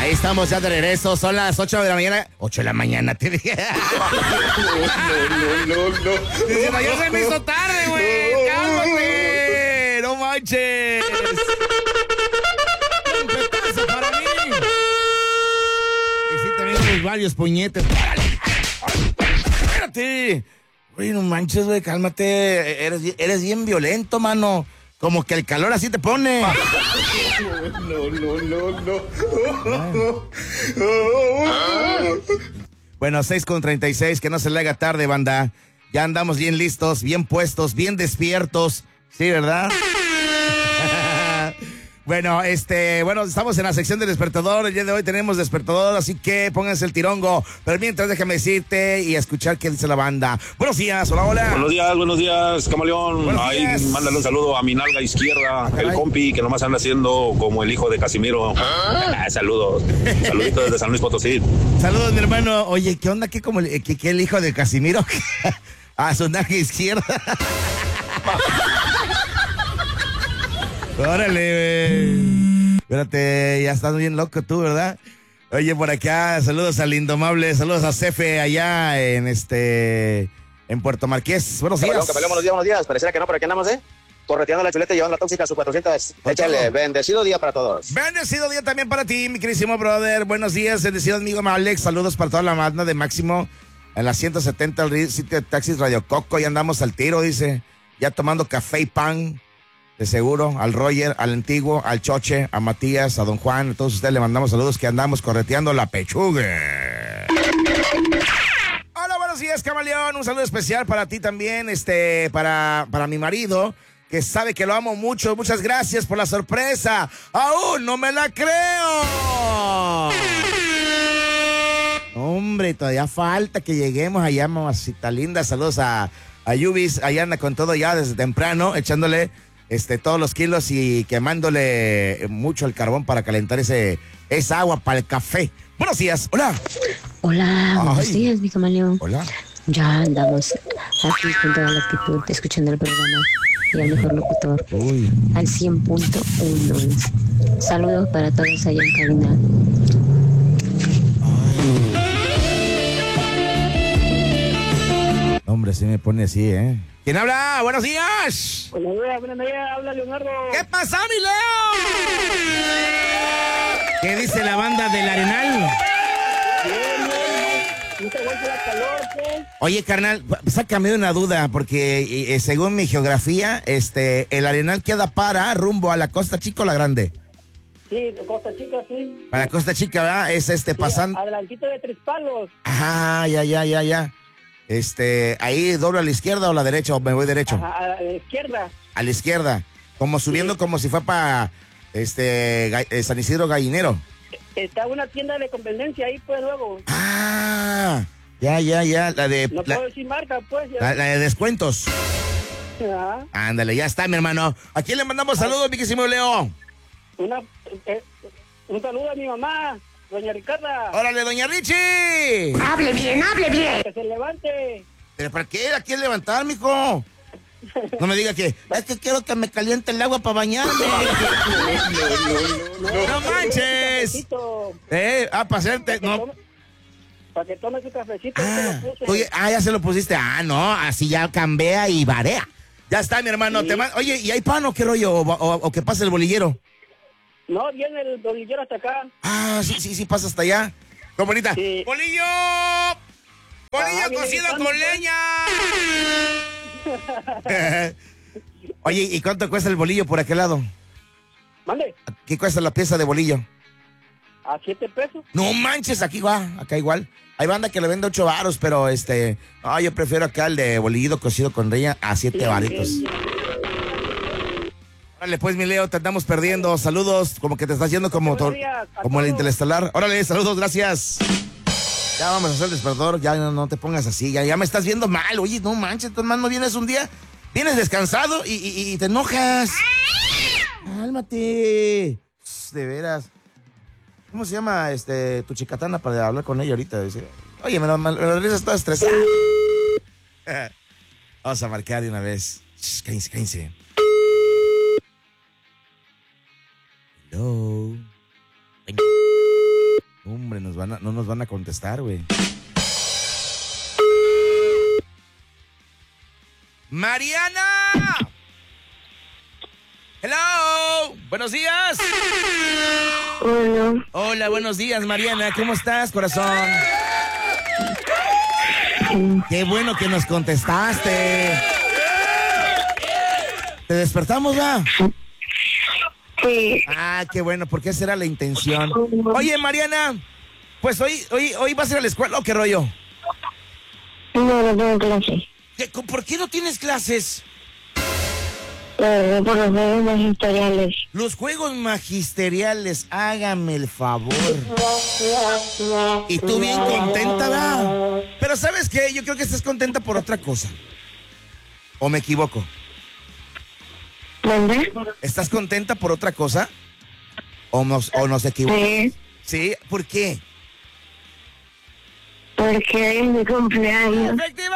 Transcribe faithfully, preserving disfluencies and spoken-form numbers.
Ahí estamos ya de regreso, son las ocho de la mañana. ocho de la mañana, te dije. No, no, no, no. Diciendo, ya se me hizo tarde, güey. Cálmate. No manches. Un petazo para mí. Y sí, tenemos varios puñetes. Espérate. Güey, no manches, güey, cálmate. Eres, eres bien violento, mano. Como que el calor así te pone. No, no, no, no. Bueno, seis con treinta y seis, que no se le haga tarde, banda. Ya andamos bien listos, bien puestos, bien despiertos. Sí, ¿verdad? Bueno, este, bueno, estamos en la sección del despertador. El día de hoy tenemos despertador, así que pónganse el tirongo. Pero mientras, déjame decirte y escuchar qué dice la banda. Buenos días, hola, hola. Buenos días, buenos días, camaleón. Buenos Ahí días. mándale un saludo a mi nalga izquierda, Caray. el compi que nomás anda haciendo como el hijo de Casimiro. Ah, saludos. Saluditos desde San Luis Potosí. Saludos, mi hermano. Oye, ¿qué onda? ¿Qué como el, que, que el hijo de Casimiro? A su nalga izquierda. Órale, güey. Espérate, ya estás bien loco tú, ¿verdad? Oye, por acá, saludos al Indomable, saludos a Cefe allá en este, en Puerto Marqués. Buenos días. Camaleón, camaleón, buenos días, buenos días. Pareciera que no, pero aquí andamos, ¿eh? Correteando la chuleta y llevando la tóxica a su cuatrocientos. Échale, bendecido día para todos. Bendecido día también para ti, mi querísimo brother. Buenos días, bendecido amigo Alex. Saludos para toda la banda de Máximo en la ciento setenta, el sitio de taxis Radio Coco. Y andamos al tiro, dice. Ya tomando café y pan. De seguro, al Roger, al Antiguo, al Choche, a Matías, a Don Juan, a todos ustedes le mandamos saludos que andamos correteando la pechuga. Hola, buenos días, camaleón. Un saludo especial para ti también, este, para, para mi marido, que sabe que lo amo mucho. Muchas gracias por la sorpresa. ¡Aún no me la creo! Hombre, todavía falta que lleguemos allá, mamacita linda. Saludos a, a Yubis, allá anda con todo ya desde temprano, echándole este, todos los kilos y quemándole mucho el carbón para calentar ese, esa agua para el café. Buenos días, hola. Hola, buenos Ay. días, mi camaleón. Hola. Ya andamos aquí con toda la actitud, escuchando el programa y al mejor locutor, Uy. al cien punto uno. Saludos para todos allá en cabina. Hombre, sí me pone así, ¿eh? ¿Quién habla? Buenos días. Buenos días, buenos días, habla Leonardo. ¿Qué pasa, mi Leo? ¿Qué dice la banda del Arenal? Bien, bien, no te aguanta la calor, pues. Oye, carnal, sácame de una duda, porque eh, según mi geografía, este, el Arenal queda para rumbo a la Costa Chica o la Grande. Sí, de Costa Chica, sí. Para Costa Chica, ¿verdad? Es este, Sí, pasando. adelantito de Tres Palos. Ajá, ya, ya, ya, ya. Este, ahí doblo a la izquierda o a la derecha, o me voy derecho. Ajá, a la izquierda. A la izquierda. Como subiendo, Sí. como si fue para este, Ga- eh, San Isidro Gallinero. Está una tienda de conveniencia ahí, pues, luego. Ah, ya, ya, ya. La de, No la, puedo decir marca, pues. Ya. la- la de descuentos. Ajá. Ándale, ya está, mi hermano. ¿A quién le mandamos saludos, mi querísimo Leo? Una, eh, un saludo a mi mamá, doña Ricarda. ¡Órale, doña Richie! Hable bien, hable bien. Que se levante. ¿Pero para qué la quieres levantar, mijo? No me diga que es que quiero que me caliente el agua para bañarme. ¡No manches! Cafecito. Eh, ah, para hacerte. Para que No. tome- Para que tome su cafecito. Ah, se lo puse. oye, ah, ya se lo pusiste. Ah, no, así ya cambia y varea. Ya está, mi hermano. Te man- Oye, ¿y hay pan o qué rollo? ¿O, o, o que pase el bolillero? No, viene el bolillero hasta acá. Ah, sí, sí, sí, pasa hasta allá. ¡Qué bonita! Sí. ¡Bolillo! ¡Bolillo Ah, viene cocido gritando, con pues. leña! Oye, ¿y cuánto cuesta el bolillo por aquel lado? Mande, ¿Qué cuesta la pieza de bolillo? a siete pesos. No manches, aquí va, acá igual. Hay banda que le vende ocho varos, pero este, no, yo prefiero acá el de bolillo cocido con leña a siete varitos. Órale, pues, mi Leo, te andamos perdiendo. Saludos, como que te estás yendo como, Buenos tor- días a como el todos. interestelar. Órale, saludos, gracias. Ya vamos a hacer el despertador, ya no, no te pongas así, ya, ya me estás viendo mal. Oye, no manches, tu hermano, vienes un día, vienes descansado y, y- y te enojas. Cálmate. De veras. ¿Cómo se llama este tu chicatana para hablar con ella ahorita? Dice, oye, me lo, me lo regresas toda estresada. Vamos a marcar de una vez. Shh, cállense, cállense. Hello. nos van a, no nos van a contestar, güey. ¡Mariana! ¡Hello! ¡Buenos días! Hola. Hola, buenos días, Mariana. ¿Cómo estás, corazón? Qué bueno que nos contestaste. ¿Te despertamos, va? Sí. Ah, qué bueno, porque esa era la intención. Oye, Mariana, pues hoy, hoy, hoy vas a ir a la escuela, ¿o qué rollo? No, no tengo clase. ¿Qué- ¿Por qué no tienes clases? La verdad, por los juegos magisteriales. Los juegos magisteriales, hágame el favor. Y tú bien contenta, ¿verdad? Pero ¿sabes qué? Yo creo que estás contenta por otra cosa. ¿O me equivoco? ¿Dónde? ¿Estás contenta por otra cosa? ¿O nos, o nos equivocamos? Sí. ¿Sí? ¿Por qué? Porque es mi cumpleaños. Efectivamente,